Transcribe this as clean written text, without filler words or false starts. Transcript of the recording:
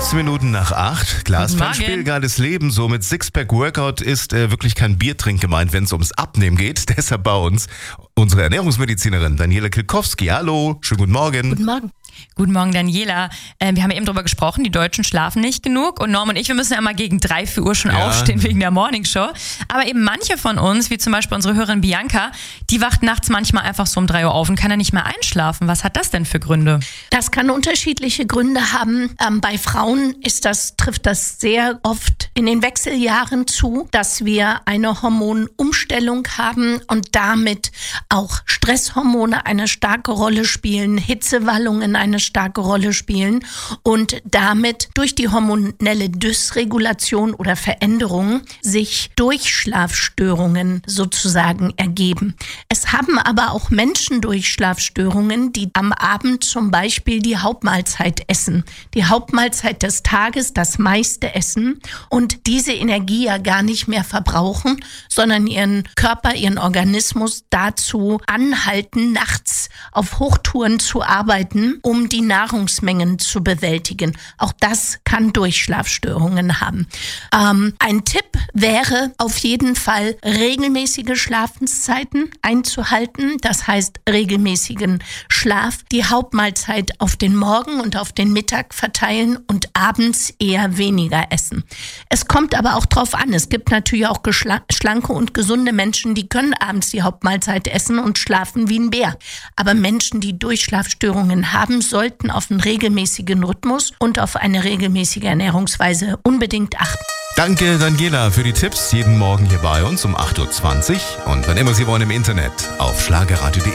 17 Minuten nach 8. Glas Fernspiel, geiles Leben. So mit Sixpack-Workout ist wirklich kein Biertrink gemeint, wenn es ums Abnehmen geht. Deshalb bei uns unsere Ernährungsmedizinerin Daniela Kilkowski. Hallo, schönen guten Morgen. Guten Morgen. Guten Morgen, Daniela. Wir haben eben darüber gesprochen, die Deutschen schlafen nicht genug. Und Norm und ich, wir müssen ja immer gegen 3, 4 Uhr schon aufstehen wegen der Morningshow. Aber eben manche von uns, wie zum Beispiel unsere Hörerin Bianca, die wacht nachts manchmal einfach so um 3 Uhr auf und kann dann nicht mehr einschlafen. Was hat das denn für Gründe? Das kann unterschiedliche Gründe haben. Bei Frauen trifft das sehr oft in den Wechseljahren zu, dass wir eine Hormonumstellung haben und damit auch Stresshormone eine starke Rolle spielen, Hitzewallungen eine starke Rolle spielen und damit durch die hormonelle Dysregulation oder Veränderung sich Durchschlafstörungen sozusagen ergeben. Es haben aber auch Menschen Durchschlafstörungen, die am Abend zum Beispiel die Hauptmahlzeit essen. Die Hauptmahlzeit des Tages, das meiste essen und diese Energie ja gar nicht mehr verbrauchen, sondern ihren Körper, ihren Organismus dazu anhalten, nachts auf Hochtouren zu arbeiten, um die Nahrungsmengen zu bewältigen. Auch das kann Durchschlafstörungen haben. Ein Tipp wäre auf jeden Fall, regelmäßige Schlafenszeiten einzuhalten. Das heißt, regelmäßigen Schlaf, die Hauptmahlzeit auf den Morgen und auf den Mittag verteilen und abends eher weniger essen. Es kommt aber auch drauf an. Es gibt natürlich auch schlanke und gesunde Menschen, die können abends die Hauptmahlzeit essen und schlafen wie ein Bär. Aber Menschen, die Durchschlafstörungen haben, sollten auf einen regelmäßigen Rhythmus und auf eine regelmäßige Ernährungsweise unbedingt achten. Danke, Daniela, für die Tipps. Jeden Morgen hier bei uns um 8.20 Uhr und wann immer Sie wollen im Internet auf schlagerradio.de.